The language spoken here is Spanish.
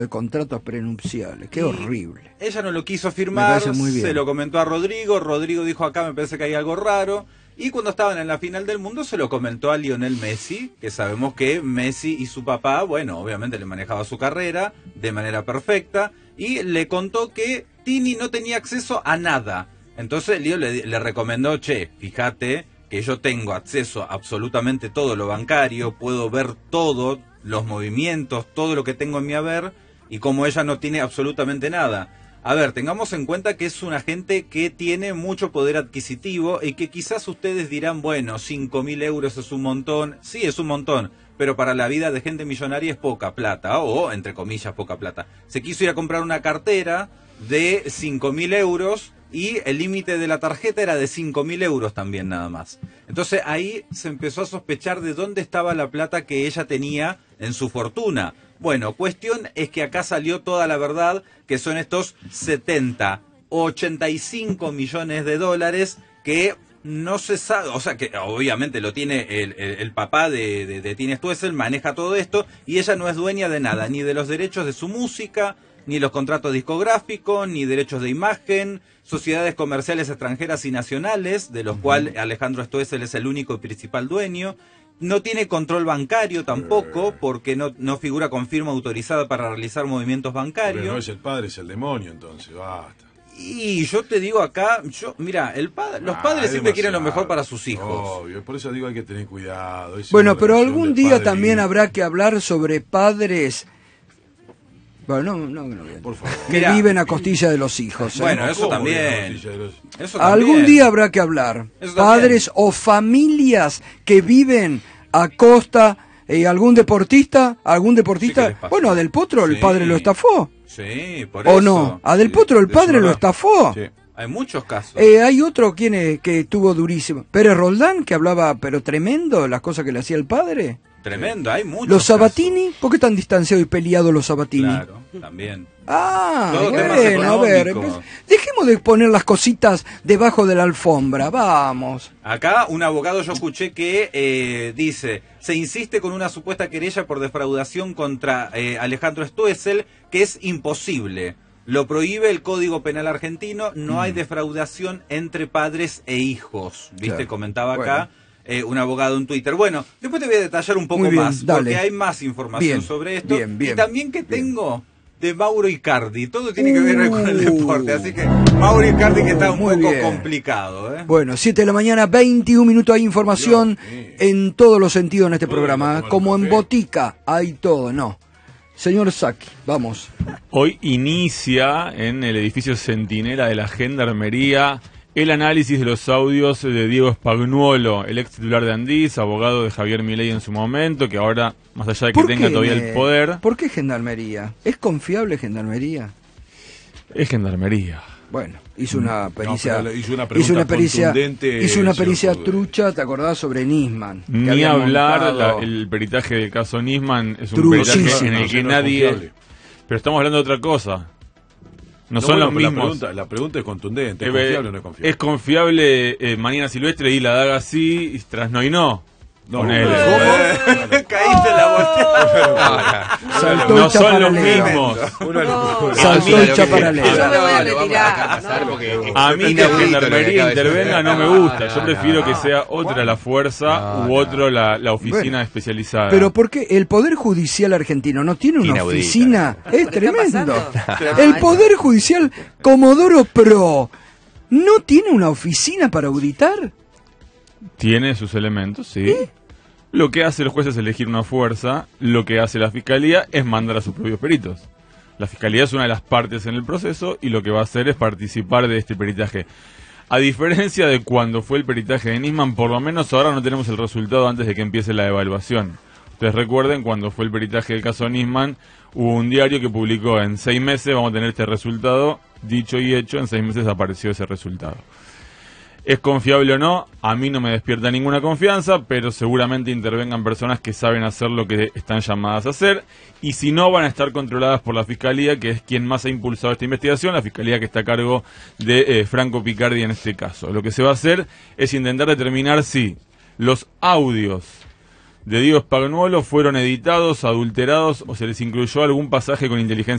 de contratos prenupciales, qué horrible. Ella no lo quiso firmar, muy bien. Se lo comentó a Rodrigo, Rodrigo dijo acá me parece que hay algo raro, y cuando estaban en la final del mundo se lo comentó a Lionel Messi, que sabemos que Messi y su papá, bueno, obviamente le manejaba su carrera de manera perfecta, y le contó que Tini no tenía acceso a nada. Entonces Leo le recomendó, che, fíjate que yo tengo acceso a absolutamente todo lo bancario, puedo ver todos los movimientos, todo lo que tengo en mi haber, y como ella no tiene absolutamente nada. A ver, tengamos en cuenta que es una gente que tiene mucho poder adquisitivo y que quizás ustedes dirán, bueno, 5.000 euros es un montón. Sí, es un montón, pero para la vida de gente millonaria es poca plata, o entre comillas poca plata. Se quiso ir a comprar una cartera de 5.000 euros y el límite de la tarjeta era de 5.000 euros también nada más. Entonces ahí se empezó a sospechar de dónde estaba la plata que ella tenía en su fortuna. Bueno, cuestión es que acá salió toda la verdad, que son estos 70, 85 millones de dólares que no se sabe, o sea que obviamente lo tiene el papá de Tini Stoessel, maneja todo esto, y ella no es dueña de nada, ni de los derechos de su música, ni los contratos discográficos, ni derechos de imagen, sociedades comerciales extranjeras y nacionales, de los cuales Alejandro Stoessel es el único y principal dueño. No tiene control bancario tampoco, porque no figura con firma autorizada para realizar movimientos bancarios. Pero no es el padre, es el demonio, entonces, basta. Y yo te digo acá, mira, los padres siempre quieren lo mejor para sus hijos. Obvio, por eso digo hay que tener cuidado. Bueno, pero algún día también habrá que hablar sobre padres... Bueno, no, por favor. Que viven a costilla de los hijos. Bueno, eso también. Algún día habrá que hablar. Padres o familias que viven a costa... ¿Algún deportista? Sí, bueno, a Del Potro el padre lo estafó. Sí, por eso. ¿O no? A Del Potro el padre lo estafó. Sí. Hay muchos casos. Hay otro, ¿quién es? Que estuvo durísimo. Pérez Roldán, que hablaba, pero tremendo, las cosas que le hacía el padre. Tremendo, hay muchos. ¿Los Sabatini? Casos. ¿Por qué están distanciados y peleados los Sabatini? Claro, también. Bueno, a ver, dejemos de poner las cositas debajo de la alfombra, vamos. Acá un abogado yo escuché que dice, se insiste con una supuesta querella por defraudación contra Alejandro Stoessel, que es imposible. Lo prohíbe el Código Penal argentino, no hay defraudación entre padres e hijos, ¿viste? Claro. Comentaba acá. Un abogado en Twitter. Bueno, después te voy a detallar un poco más, porque hay más información sobre esto. Y también que tengo de Mauro Icardi. Todo tiene que ver con el deporte, así que Mauro Icardi que está un poco complicado. Bueno, 7 de la mañana, 21 minutos, hay información en todos los sentidos en este programa. Como en Botica, hay todo, ¿no? Señor Sacchi, vamos. Hoy inicia en el edificio Centinela de la Gendarmería el análisis de los audios de Diego Spagnuolo, el ex titular de Andís, abogado de Javier Milei en su momento, que ahora, más allá de que tenga todavía el poder... ¿Por qué Gendarmería? ¿Es confiable Gendarmería? Es Gendarmería. Bueno, hizo una pericia... hizo una pericia trucha, ¿te acordás? Sobre Nisman. Ni hablar, el peritaje del caso Nisman es un peritaje en el que nadie... Pero estamos hablando de otra cosa. No son los mismos. La pregunta es contundente. ¿Es confiable o no es confiable? Es confiable Mañana Silvestre y La Daga sí, y Strasnoy no. No, caíste en la volteada. No son los mismos. Saltó el chaparalero. Yo me voy a retirar. A mí que Gendarmería intervenga no me gusta. Yo prefiero que sea otra la fuerza u otro la oficina especializada. Pero ¿por qué el Poder Judicial argentino no tiene una oficina? Es tremendo. El Poder Judicial Comodoro Pro no tiene una oficina para auditar. Tiene sus elementos, sí. Lo que hace el juez es elegir una fuerza, lo que hace la Fiscalía es mandar a sus propios peritos. La Fiscalía es una de las partes en el proceso y lo que va a hacer es participar de este peritaje. A diferencia de cuando fue el peritaje de Nisman, por lo menos ahora no tenemos el resultado antes de que empiece la evaluación. Ustedes recuerden, cuando fue el peritaje del caso Nisman, hubo un diario que publicó en 6 meses vamos a tener este resultado, dicho y hecho, en 6 meses apareció ese resultado. ¿Es confiable o no? A mí no me despierta ninguna confianza, pero seguramente intervengan personas que saben hacer lo que están llamadas a hacer, y si no, van a estar controladas por la Fiscalía, que es quien más ha impulsado esta investigación, la Fiscalía que está a cargo de Franco Picardi en este caso. Lo que se va a hacer es intentar determinar si los audios de Diego Spagnuolo fueron editados, adulterados o se les incluyó algún pasaje con inteligencia